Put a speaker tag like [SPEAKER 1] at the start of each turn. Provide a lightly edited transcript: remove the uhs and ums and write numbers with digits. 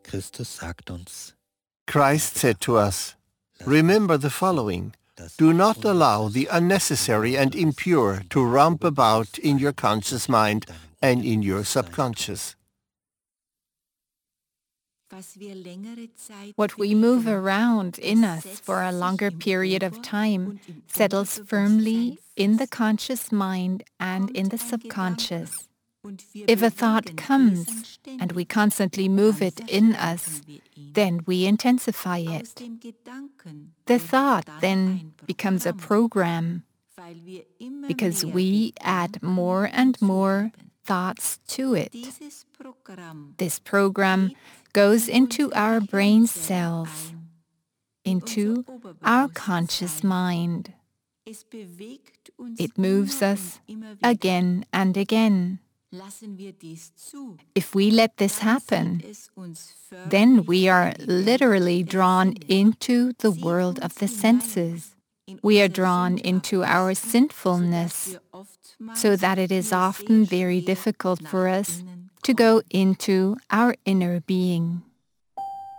[SPEAKER 1] Christus sagt uns,
[SPEAKER 2] Christ said to us, "Remember the following. Do not allow the unnecessary and impure to romp about in your conscious mind and in your subconscious."
[SPEAKER 3] What we move around in us for a longer period of time settles firmly in the conscious mind and in the subconscious. If a thought comes and we constantly move it in us, then we intensify it. The thought then becomes a program because we add more and more thoughts to it. This program goes into our brain cells, into our conscious mind. It moves us again and again. If we let this happen, then we are literally drawn into the world of the senses. We are drawn into our sinfulness, so that it is often very difficult for us to go into our inner being.